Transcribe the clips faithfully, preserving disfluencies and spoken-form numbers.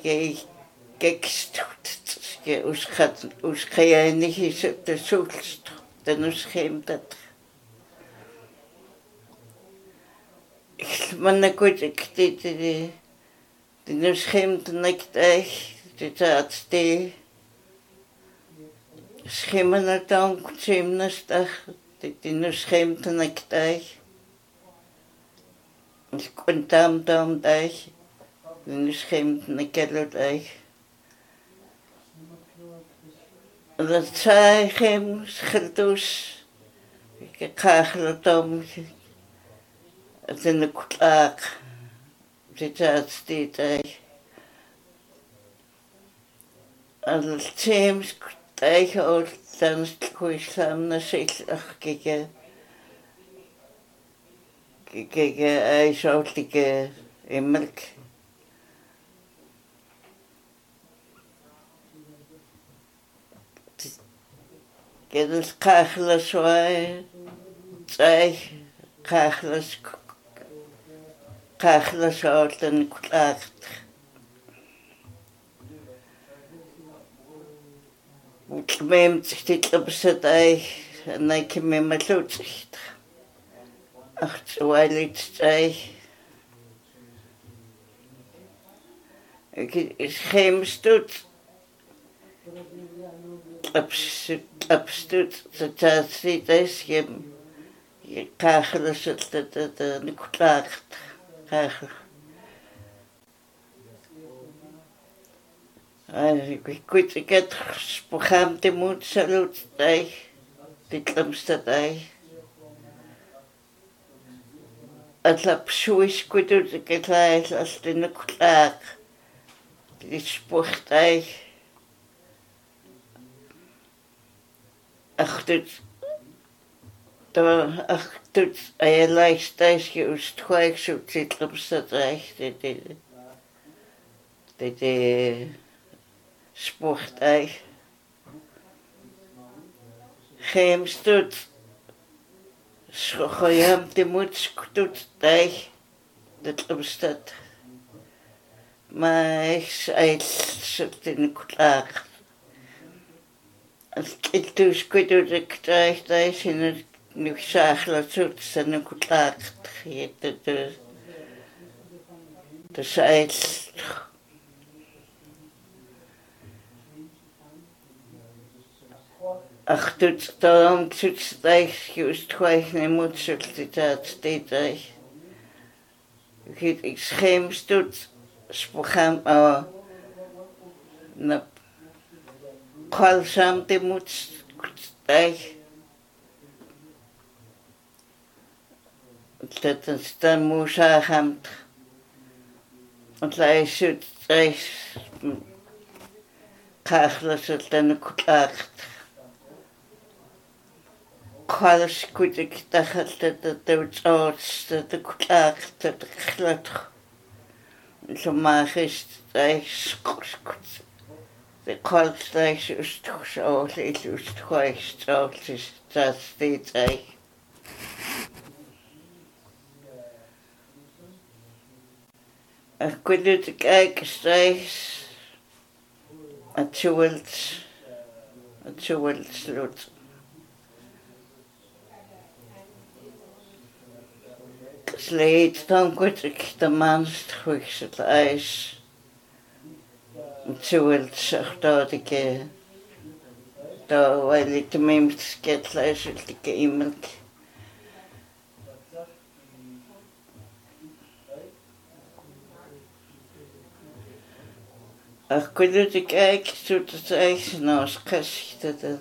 ge gekstut ge uskhat uskayani hisat sulst den uskemtat man gut iktit die den uschemt nicht echt die tat die schimmen dan chimnastach den uschemt nicht echt ich kontam tam echt den uschemt nicht echt dat zei hem schildus ik kachel tom het in de klaak dit het dit al teams tegen al dan goeie samen zich gekeken gekeken hij zou ik emelk Gedels kachlas waai, zei kachlas kachlas oorten klaagt. Ik meen zich dit op zet ei, en ik me met loodzicht. Ach, zo hij liet zei. Ik is geen stoet. Absoluut, dat zit is je je kachel zit dat dat niet klaagt kachel. Ik weet ik het programma te moet salut day dit lamstad day. Het lap Swiss goed uit ik het als de niet klaagt. Dit sport day. Ach, dit, ach, dit, hij lijkt thuis geust, gelijk zo zit op stad recht, dit, dit, dit, dit, sport, hij. Geen stoot, schooi hem de moed, stoot, hij, dit op stad. Maar hij zit in de klaar. Ik doe goed dat ik thuis thuis in het nu zag dat het zijn een goed laag de de de zijde. Ach, dat dan zit thuis juist gelijk niet moet zullen dat steeds thuis. Ik ik scherm stoot spogam maar na Kwalsam de moet stijg. Dat een stem moest gaan. Want hij zit thuis. Kachelen zit en ik klaagt. Kwals goed ik dacht dat het dood oud dat ik klaagt dat ik glad. Zo magisch thuis goed. De kwalstijs is toch zo, het is geweest, zo is dat steeds hij. Ik weet niet, ik kijk steeds, het zoelt, het zoelt sloot. Sleet, dan goed ik de manst goed het ijs. Zoals zegt dat ik dat wil ik de meest ketlezen ik iemand. Ach, kun je het kijken zo te zeggen nou als kast dat dat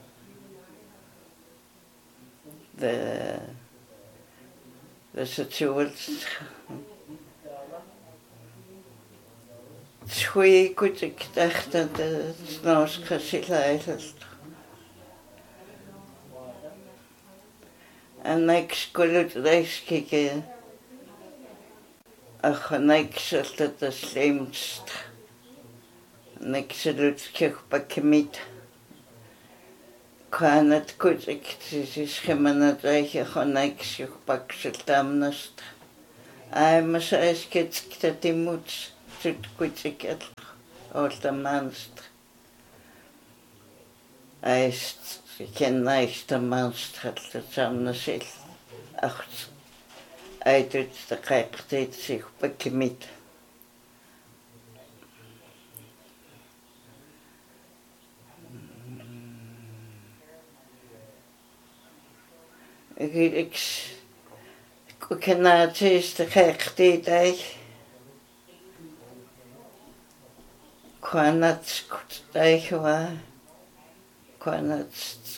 de dat is het zoals. Goeie goed, ik dacht dat het nou gezegd is. En ik kon het reis kijken. Ach, en ik zat het de slimst. En ik zat het kijken met. Kan het goed, ik is geen het eigen, en ik zat pak zat amnest. Hij maar zei, ik dat hij moet. Zit goed, ik het. Oltamanst. Aist kennaista manstratla samnasil. Acht. Aidut de qaiqtit sig pakimit. Ik kennatis de qaiqtit ai. Kwanat kutaiwa. Kwanat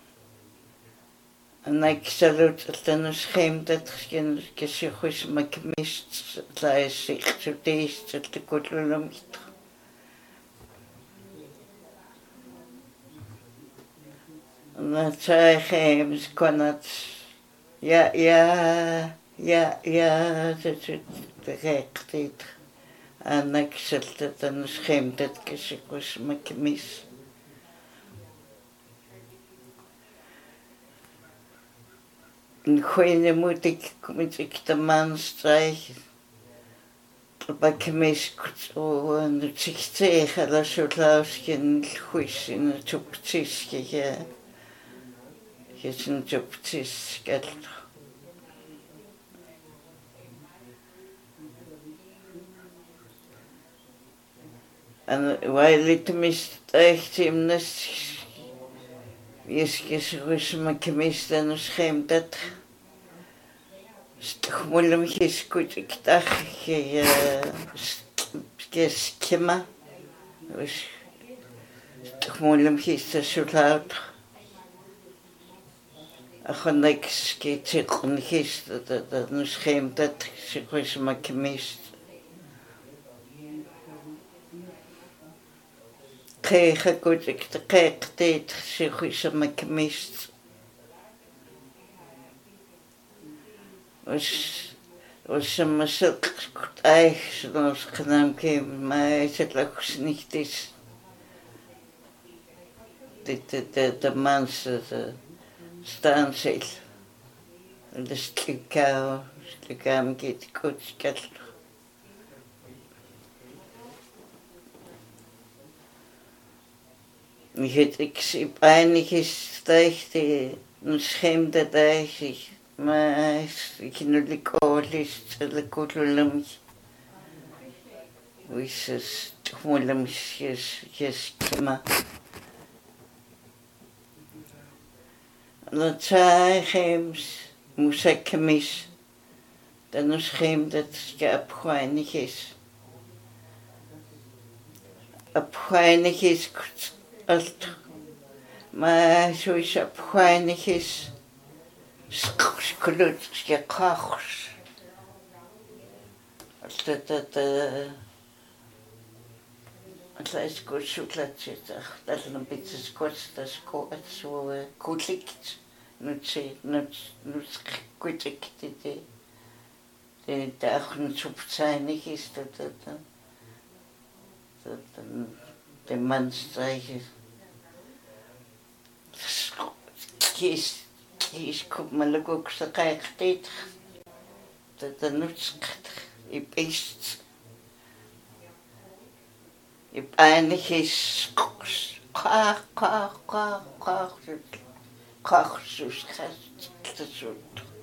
Anai salut altanus heimdat skin kishus makmist tlais iktutis tlikutlum it. Na tsai heims kwanat ja ja ja ja het direkt Anai salut altanus heimdat kishus makmist Goeie moet ik met ik de man strijken. Pak mis zo en zich tegen dat zo lausje goed in het optische ja. Je is een optische geld. En wij lieten mis echt in de Is gesruis maar gemist en ons schijmt dat. Moeilijk me is goed ik dacht je schema. Dus moeilijk is dat zo laat. Gewoon ik schiet zich ongist dat dat ons schijmt dat gesruis maar gemist. Krijg goed ik de kijk dit zich is me gemist. Was was me zo goed eigen zoals gedaan kwam maar het lag niet is. Dit de de de mensen de staan zich. De stikau stikam geht goed geld. Ik ik zie pijnlijk is dat die een schemde dag maar ik nu de koolist de koolum is het moeilijk is is maar dat zij heems moest ik mis dan een schemde dat je opgeweinig is opgeweinig is Alt, maar zo is het weinig is. Sklut, je kachs. Als dat dat als is goed zo laat zitten. Dat is een beetje kort, dat is zo goed licht. Nu zie, nu nu goed ik die die die dag niet zo weinig is dat dat dat de man strijken. Kies, kies, kom maar leuk ook zo kijk dit. Dat dat niet ik is. Ik eindig is kach kach kach kach kach zo schast dat zo.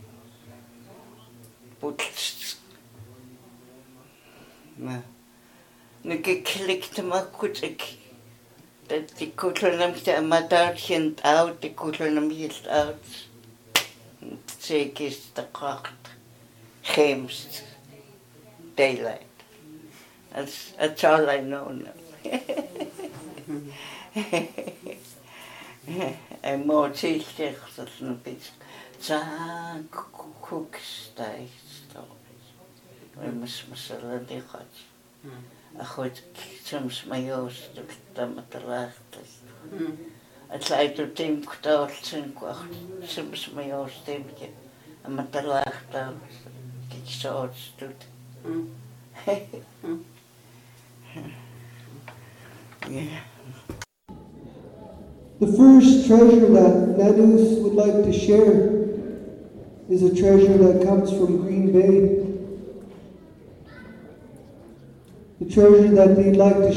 Putst. Maar nu geklikte maar goed ik. Dat die koetelum de amateurtje oud, die koetelum is oud. Zeker is de kracht. Geemst. Daylight. That's, that's all I know now. En mooi zich dat een beetje. Zaan koekstijg. We moesten zullen die gaan. Goed, soms mijn joos, dat met de laagte. Het leidt door team kutaal zijn kwacht. Soms mijn joos teamje. En met de laagte, kijk zo het doet. Yeah. The first treasure that Nadus would like to share is a treasure that comes from Green Bay. The treasure that they'd like to